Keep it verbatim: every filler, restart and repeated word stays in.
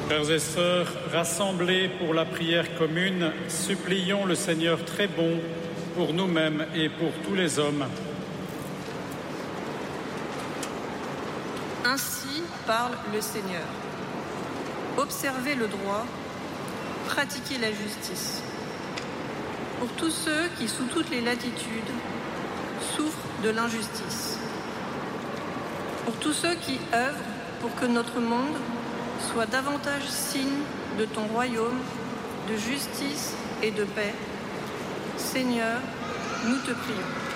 Frères et sœurs, rassemblés pour la prière commune, supplions le Seigneur très bon pour nous-mêmes et pour tous les hommes. Ainsi parle le Seigneur. Observez le droit, pratiquez la justice. Pour tous ceux qui, sous toutes les latitudes, souffrent de l'injustice. Pour tous ceux qui œuvrent pour que notre monde soit davantage signe de ton royaume, de justice et de paix. Seigneur, nous te prions.